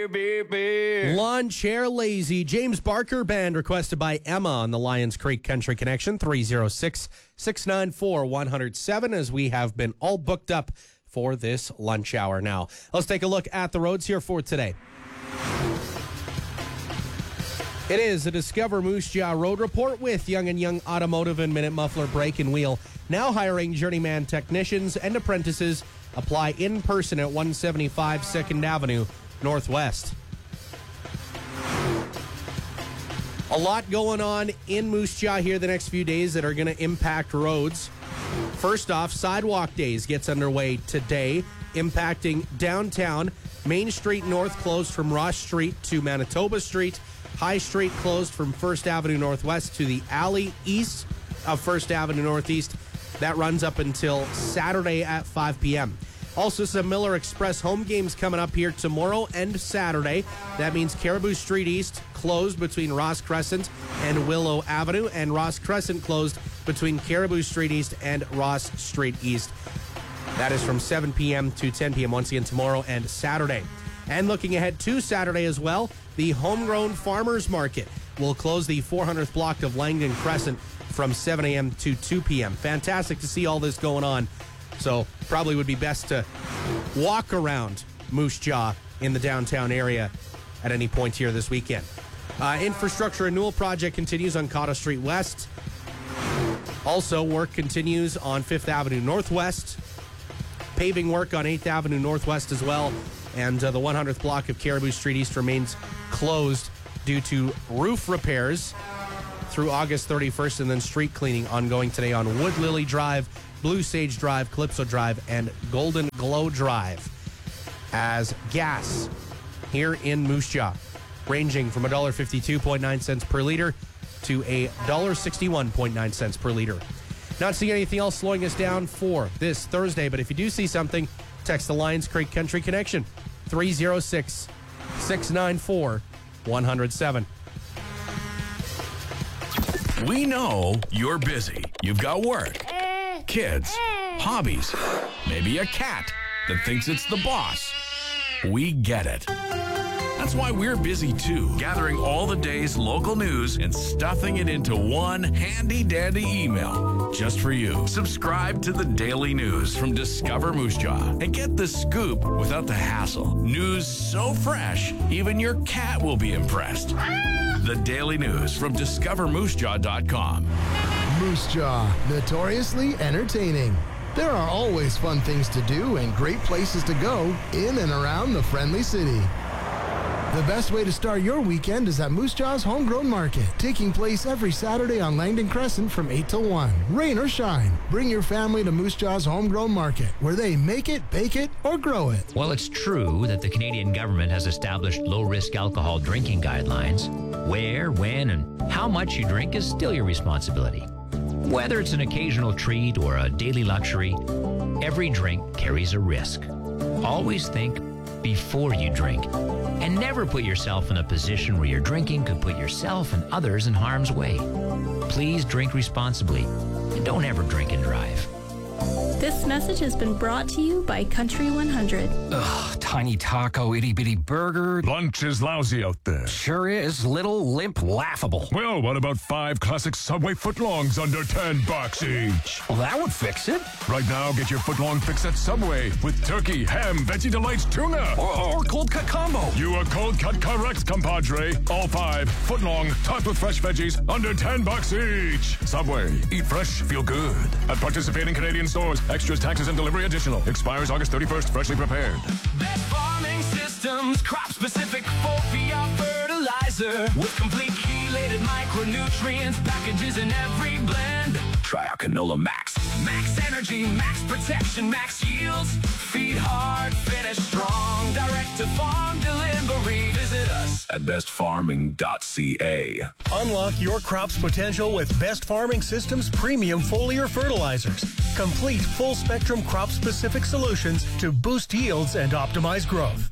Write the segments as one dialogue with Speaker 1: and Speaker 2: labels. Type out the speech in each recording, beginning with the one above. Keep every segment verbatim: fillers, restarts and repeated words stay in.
Speaker 1: baby.
Speaker 2: Lawn Chair Lazy. James Barker Band requested by Emma on the Lions Creek Country Connection. three oh six, six nine four, one oh seven as we have been all booked up for this lunch hour now. Let's take a look at the roads here for today. It is a Discover Moose Jaw Road Report with Young and Young Automotive and Minute Muffler Brake and Wheel. Now hiring journeyman technicians and apprentices. Apply in person at one seventy-five second Avenue Northwest. A lot going on in Moose Jaw here the next few days that are going to impact roads. First off, Sidewalk Days gets underway today, impacting downtown. Main Street North closed from Ross Street to Manitoba Street. High Street closed from First Avenue Northwest to the alley east of First Avenue Northeast. That runs up until Saturday at five p.m. Also, some Miller Express home games coming up here tomorrow and Saturday. That means Caribou Street East closed between Ross Crescent and Willow Avenue, and Ross Crescent closed between Caribou Street East and Ross Street East. That is from seven p.m. to ten p.m. once again tomorrow and Saturday. And looking ahead to Saturday as well, the Homegrown Farmers Market will close the four hundredth block of Langdon Crescent from seven a.m. to two p.m. Fantastic to see all this going on. So probably would be best to walk around Moose Jaw in the downtown area at any point here this weekend. Uh, infrastructure renewal project continues on Cotta Street West. Also, work continues on Fifth Avenue Northwest. Paving work on eighth Avenue Northwest as well. And uh, the one hundredth block of Caribou Street East remains closed due to roof repairs through August thirty-first, and then street cleaning ongoing today on Wood Lily Drive, Blue Sage Drive, Calypso Drive, and Golden Glow Drive. As gas here in Moose Jaw, ranging from one dollar fifty-two point nine cents per liter to one dollar sixty-one point nine cents per liter. Not seeing anything else slowing us down for this Thursday, but if you do see something, text the Lions Creek Country Connection, three oh six, six nine four, one oh seven.
Speaker 3: We know you're busy. You've got work, kids, hobbies, maybe a cat that thinks it's the boss. We get it. That's why we're busy too, gathering all the day's local news and stuffing it into one handy-dandy email just for you. Subscribe to the Daily News from Discover Moose Jaw and get the scoop without the hassle. News so fresh, even your cat will be impressed. The Daily News from discover moose jaw dot com.
Speaker 4: Moose Jaw, notoriously entertaining. There are always fun things to do and great places to go in and around the friendly city. The best way to start your weekend is at Moose Jaw's Homegrown Market, taking place every Saturday on Langdon Crescent from eight till one. Rain or shine, bring your family to Moose Jaw's Homegrown Market, where they make it, bake it, or grow it.
Speaker 5: While it's true that the Canadian government has established low-risk alcohol drinking guidelines, where, when, and how much you drink is still your responsibility. Whether it's an occasional treat or a daily luxury, every drink carries a risk. Always think before you drink, and never put yourself in a position where your drinking could put yourself and others in harm's way. Please drink responsibly, and don't ever drink and drive.
Speaker 6: This message has been brought to you by Country one hundred.
Speaker 7: Ugh, tiny taco, itty bitty burger.
Speaker 8: Lunch is lousy out there.
Speaker 7: Sure is. Little, limp, laughable.
Speaker 8: Well, what about five classic Subway footlongs under ten bucks each?
Speaker 7: Well, that would fix it.
Speaker 8: Right now, get your footlong fix at Subway with turkey, ham, veggie delights, tuna.
Speaker 7: Or, or cold cut combo.
Speaker 8: You are cold cut correct, compadre. All five footlong, topped with fresh veggies, under ten bucks each. Subway. Eat fresh, feel good. At participating Canadian stores. Extras, taxes, and delivery additional. Expires August thirty-first. Freshly prepared.
Speaker 9: Best Farming Systems, crop-specific four P R fertilizer with complete chelated micronutrients, packages in every blend. Try our Canola Max. Max energy, max protection, max yields. Feed hard, finish strong. Direct to farm delivery. Visit us at best farming dot c a.
Speaker 10: Unlock your crop's potential with Best Farming Systems premium foliar fertilizers. Complete full-spectrum crop-specific solutions to boost yields and optimize growth.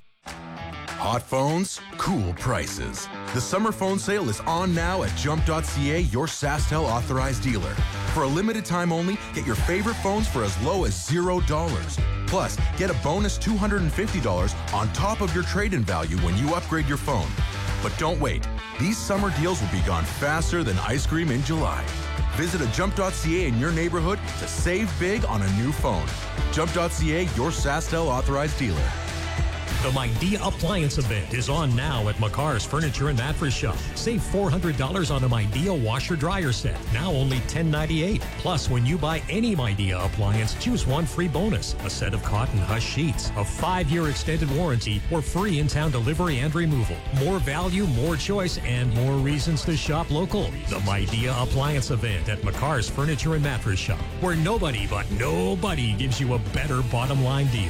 Speaker 11: Hot phones, cool prices. The summer phone sale is on now at jump dot c a, your SaskTel authorized dealer. For a limited time only, get your favorite phones for as low as zero dollars. Plus, get a bonus two hundred fifty dollars on top of your trade-in value when you upgrade your phone. But don't wait. These summer deals will be gone faster than ice cream in July. Visit a jump dot c a in your neighborhood to save big on a new phone. jump dot c a, your SaskTel authorized dealer.
Speaker 1: The MyDia Appliance event is on now at McCarr's Furniture and Mattress Shop. Save four hundred dollars on a MyDia washer-dryer set, now only ten ninety-eight. Plus, when you buy any MyDia appliance, choose one free bonus, a set of cotton hush sheets, a five-year extended warranty, or free in-town delivery and removal. More value, more choice, and more reasons to shop local. The MyDia Appliance event at McCarr's Furniture and Mattress Shop, where nobody but nobody gives you a better bottom-line deal.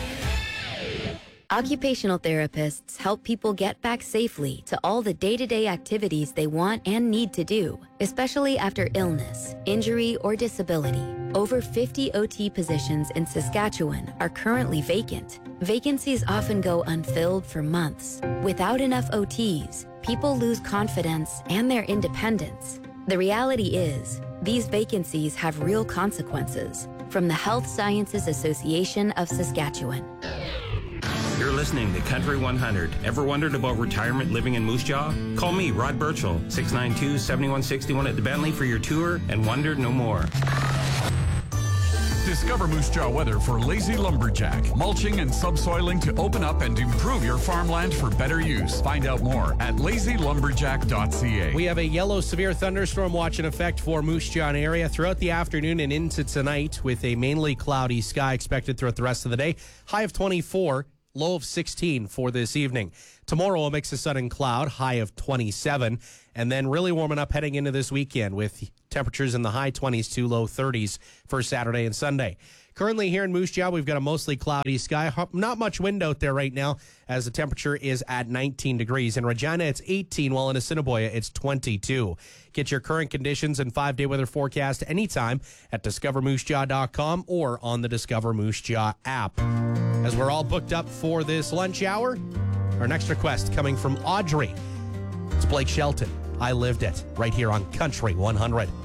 Speaker 12: Occupational therapists help people get back safely to all the day-to-day activities they want and need to do, especially after illness, injury, or disability. Over fifty O T positions in Saskatchewan are currently vacant. Vacancies often go unfilled for months. Without enough O Ts, people lose confidence and their independence. The reality is, these vacancies have real consequences. From the Health Sciences Association of Saskatchewan.
Speaker 13: You're listening to Country one hundred. Ever wondered about retirement living in Moose Jaw? Call me, Rod Birchall, six nine two, seven one six one at the Bentley for your tour and wonder no more.
Speaker 3: Discover Moose Jaw weather for Lazy Lumberjack. Mulching and subsoiling to open up and improve your farmland for better use. Find out more at lazy lumberjack dot c a.
Speaker 2: We have a yellow severe thunderstorm watch in effect for Moose Jaw area throughout the afternoon and into tonight, with a mainly cloudy sky expected throughout the rest of the day. High of twenty-four. Low of sixteen for this evening. Tomorrow, a mix of sun and cloud, high of twenty-seven, and then really warming up heading into this weekend with temperatures in the high twenties to low thirties for Saturday and Sunday. Currently here in Moose Jaw, we've got a mostly cloudy sky. Not much wind out there right now as the temperature is at nineteen degrees. In Regina, it's eighteen, while in Assiniboia, it's twenty-two. Get your current conditions and five-day weather forecast anytime at discover moose jaw dot com or on the Discover Moose Jaw app. As we're all booked up for this lunch hour, our next request coming from Audrey. It's Blake Shelton. I Lived It, right here on Country one hundred.